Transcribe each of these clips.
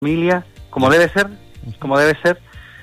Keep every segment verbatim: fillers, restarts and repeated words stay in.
familia, como debe ser, como debe ser,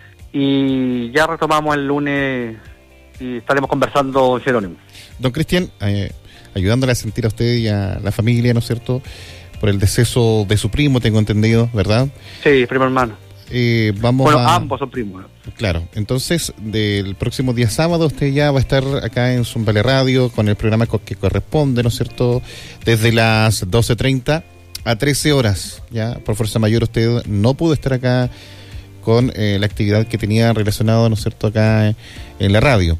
y ya retomamos el lunes y estaremos conversando en Jerónimo. Don Cristian, eh, ayudándole a sentir a usted y a la familia, ¿no es cierto?, por el deceso de su primo, tengo entendido, ¿verdad? Sí, primo hermano. Eh, vamos bueno, a... ambos son primos. Claro, entonces, del próximo día sábado usted ya va a estar acá en Zumbale Radio con el programa que corresponde, ¿no es cierto?, desde las doce treinta a trece horas, ya, por fuerza mayor usted no pudo estar acá con eh, la actividad que tenía relacionada, ¿no es cierto?, acá en la radio.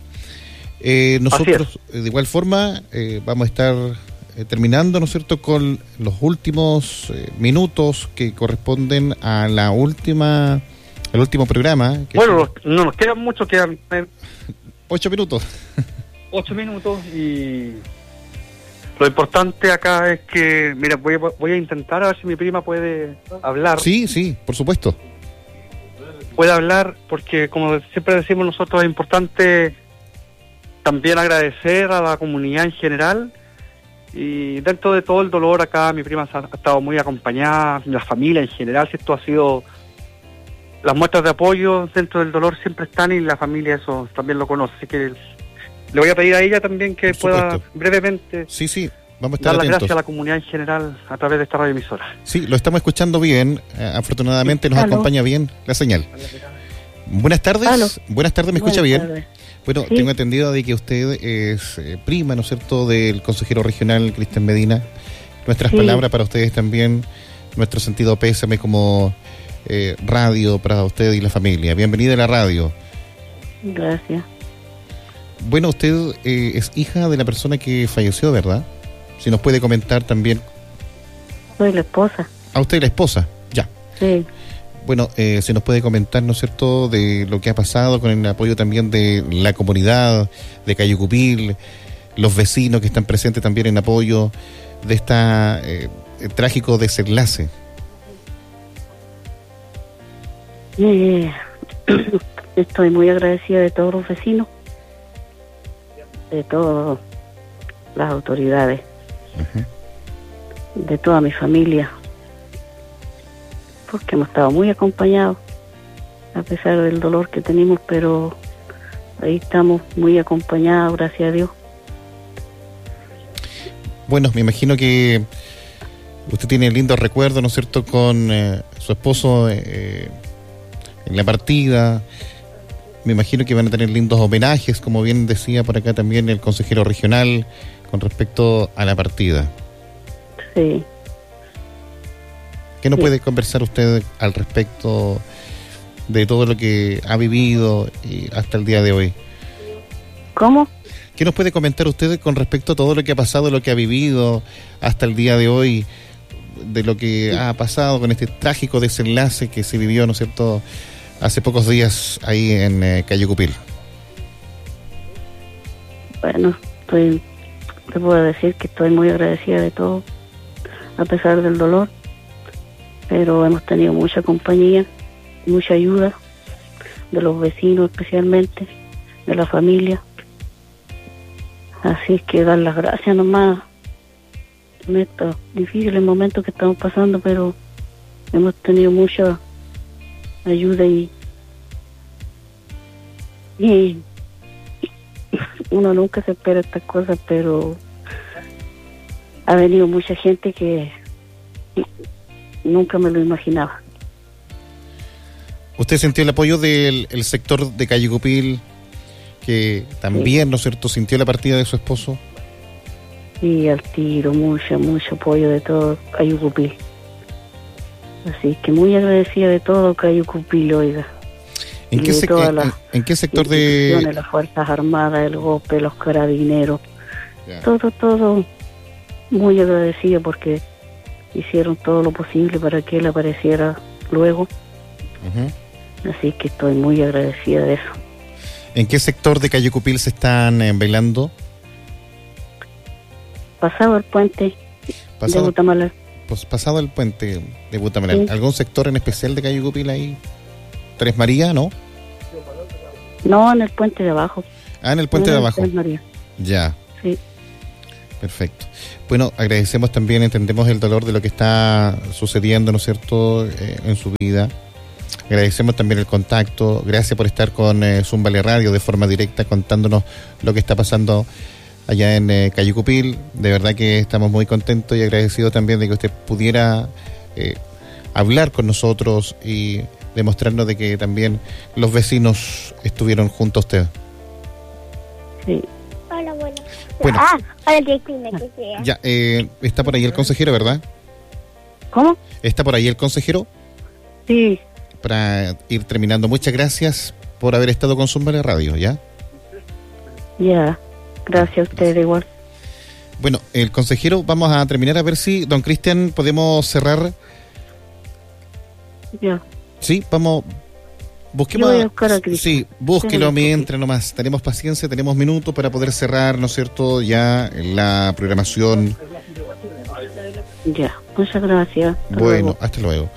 Eh, nosotros, de igual forma, eh, vamos a estar eh, terminando, ¿no es cierto?, con los últimos eh, minutos que corresponden a la última, al último programa. Que bueno, son... no nos quedan mucho, quedan eh, ocho minutos. Ocho minutos y lo importante acá es que, mira, voy a, voy a intentar a ver si mi prima puede hablar. Sí, sí, por supuesto. Puede hablar porque, como siempre decimos nosotros, es importante también agradecer a la comunidad en general y dentro de todo el dolor acá mi prima ha, ha estado muy acompañada, la familia en general, si esto ha sido, las muestras de apoyo dentro del dolor siempre están y la familia eso también lo conoce, así que le voy a pedir a ella también que por pueda supuesto. brevemente sí, sí. Vamos a estar dar las atentos. gracias a la comunidad en general a través de esta radioemisora. Sí, lo estamos escuchando bien. Eh, afortunadamente nos Aló. acompaña bien la señal. Buenas tardes. Aló. Buenas tardes, ¿me escucha Buenas bien? tardes. Bueno, Sí. tengo entendido de que usted es eh, prima, ¿no es cierto?, del consejero regional Cristian Medina. Nuestras Sí. palabras para ustedes también, nuestro sentido pésame como eh, radio para usted y la familia. Bienvenida a la radio. Gracias. Bueno, usted eh, es hija de la persona que falleció, ¿verdad? Si nos puede comentar también. Soy la esposa. A usted y la esposa, ya. Sí. Bueno, eh, si nos puede comentar, ¿no es cierto?, de lo que ha pasado con el apoyo también de la comunidad de Cayucupil, los vecinos que están presentes también en apoyo de esta eh, trágico desenlace. Eh, estoy muy agradecida de todos los vecinos, de todas las autoridades, Uh-huh. de toda mi familia, porque hemos estado muy acompañados, a pesar del dolor que tenemos, pero ahí estamos muy acompañados, gracias a Dios. Bueno, me imagino que usted tiene lindos recuerdos, ¿no es cierto?, con eh, su esposo eh, en la partida. Me imagino que van a tener lindos homenajes, como bien decía por acá también el consejero regional, con respecto a la partida. Sí. ¿Qué nos Sí. puede conversar usted al respecto de todo lo que ha vivido y hasta el día de hoy? ¿Cómo? ¿Qué nos puede comentar usted con respecto a todo lo que ha pasado, lo que ha vivido hasta el día de hoy, de lo que ha pasado con este trágico desenlace que se vivió, ¿no es cierto?, hace pocos días ahí en eh, Cayucupil? Bueno, estoy, te puedo decir que estoy muy agradecida de todo, a pesar del dolor, pero hemos tenido mucha compañía, mucha ayuda de los vecinos especialmente, de la familia. Así es que dar las gracias nomás en estos difíciles momentos que estamos pasando, pero hemos tenido mucha ayuda y, y uno nunca se espera estas cosas, pero ha venido mucha gente que nunca me lo imaginaba. ¿Usted sintió el apoyo del el sector de Cayucupil, que también, ¿no es cierto?, sintió la partida de su esposo? Y al tiro, mucho, mucho apoyo de todo Cayucupil. Así que muy agradecida de todo Cayucupil, oiga. ¿En Y qué, de sec- todas en, las en qué sector de...? instituciones, las Fuerzas Armadas, el G O P E, los carabineros, Ya. todo, todo muy agradecido porque hicieron todo lo posible para que él apareciera luego. Ujú. Así que estoy muy agradecida de eso. ¿En qué sector de Cayucupil se están eh, velando? Pasado el puente de Pasado, Guatemala. pues, pasado el puente de Butamalal. Sí. ¿Algún sector en especial de Cayucupil ahí? ¿Tres María, no? No, en el puente de abajo. Ah, en el puente No, de en abajo. Tres Marías. Ya. Sí. Perfecto. Bueno, agradecemos también, entendemos el dolor de lo que está sucediendo, ¿no es cierto?, eh, en su vida. Agradecemos también el contacto. Gracias por estar con eh, Zumbale Radio de forma directa, contándonos lo que está pasando allá en eh, Cayucupil. De verdad que estamos muy contentos y agradecidos también de que usted pudiera eh, hablar con nosotros y demostrarnos de que también los vecinos estuvieron junto a usted. Sí. Hola, bueno. Bueno. Ah, hola, Cristina, que sea. Ya, eh, está por ahí el consejero, ¿verdad? ¿Cómo? ¿Está por ahí el consejero? Sí. Para ir terminando, muchas gracias por haber estado con Zumbale Radio, ¿ya? Ya. Gracias a ustedes igual. Bueno, el consejero, vamos a terminar a ver si, don Cristian, podemos cerrar. Ya. Sí, vamos. Busquemos. Yo voy a buscar a Cristian. Sí, búsquelo Tenemos mientras nomás. Tenemos paciencia, tenemos minutos para poder cerrar, ¿no es cierto? Ya la programación. Ya. Muchas gracias. Hasta Bueno, luego. hasta luego.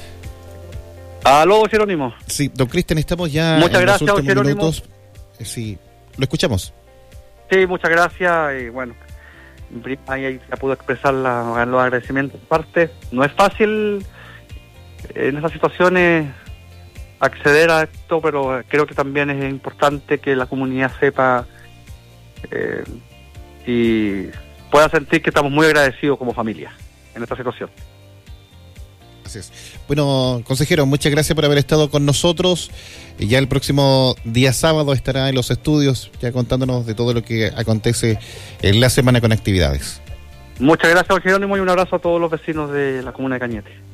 Aló, Jerónimo. Sí, don Cristian, estamos ya Muchas en gracias, los últimos Jerónimo. minutos. Eh, Sí, lo escuchamos. Sí, muchas gracias y bueno, ahí, ahí ya pudo expresar la, los agradecimientos de parte. No es fácil en esas situaciones acceder a esto, pero creo que también es importante que la comunidad sepa eh, y pueda sentir que estamos muy agradecidos como familia en esta situación. Así es. Bueno, consejero, muchas gracias por haber estado con nosotros. Y ya el próximo día sábado estará en los estudios, ya contándonos de todo lo que acontece en la semana con actividades. Muchas gracias, Jerónimo, y un abrazo a todos los vecinos de la comuna de Cañete.